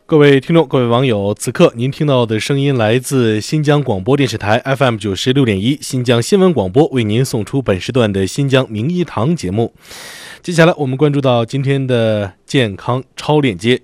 各位听众，各位网友，此刻您听到的声音来自新疆广播电视台 FM 96.1新疆新闻广播，为您送出本时段的新疆名医堂节目。接下来我们关注到今天的健康超链接。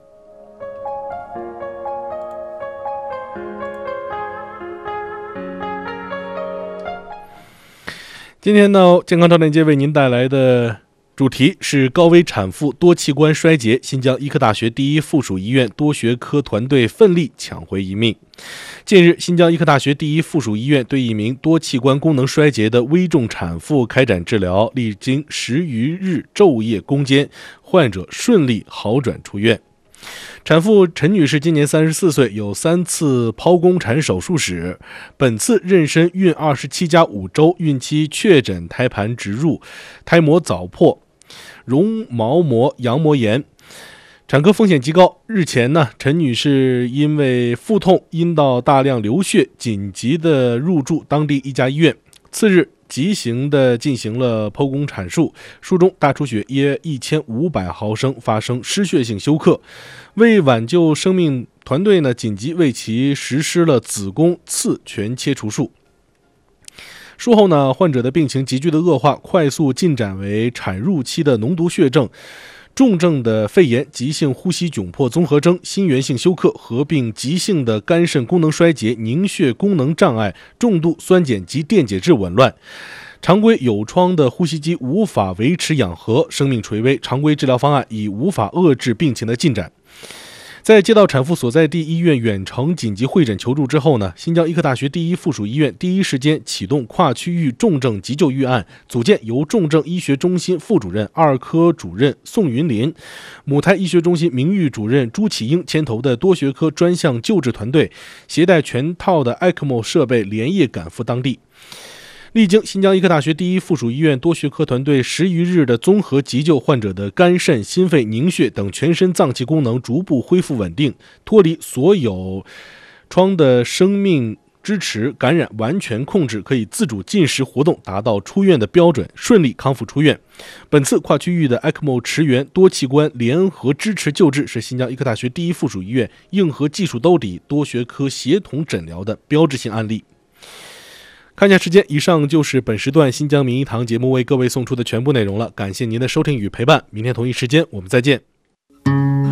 今天呢，健康超链接为您带来的主题是高危产妇多器官衰竭，新疆医科大学第一附属医院多学科团队奋力抢回一命。近日，新疆医科大学第一附属医院对一名多器官功能衰竭的危重产妇开展治疗，历经10余日昼夜攻坚，患者顺利好转出院。产妇陈女士今年34岁，有3次剖宫产手术史，本次妊娠孕27+5周，孕期确诊胎盘植入、胎膜早破、绒毛膜羊膜炎，产科风险极高。日前呢，陈女士因为腹痛、阴道大量流血，紧急的入住当地一家医院。次日急行的进行了剖宫产术，术中大出血约1500毫升，发生失血性休克。为挽救生命，团队呢紧急为其实施了子宫刺全切除术。术后呢，患者的病情急剧的恶化，快速进展为产褥期的脓毒血症、重症的肺炎、急性呼吸窘迫综合征、心源性休克，合并急性的肝肾功能衰竭、凝血功能障碍、重度酸碱及电解质紊乱。常规有创的呼吸机无法维持氧合，生命垂危，常规治疗方案已无法遏制病情的进展。在接到产妇所在地医院远程紧急会诊求助之后呢，新疆医科大学第一附属医院第一时间启动跨区域重症急救预案，组建由重症医学中心副主任、2科主任宋云林、母胎医学中心名誉主任朱启英牵头的多学科专项救治团队，携带全套的 ECMO 设备连夜赶赴当地。历经新疆医科大学第一附属医院多学科团队10余日的综合急救，患者的肝肾、心肺、凝血等全身脏器功能逐步恢复稳定，脱离所有创的生命支持，感染完全控制，可以自主进食活动，达到出院的标准，顺利康复出院。本次跨区域的 ECMO 驰援多器官联合支持救治，是新疆医科大学第一附属医院硬核技术兜底、多学科协同诊疗的标志性案例。看一下时间，以上就是本时段新疆名医堂节目为各位送出的全部内容了，感谢您的收听与陪伴，明天同一时间我们再见。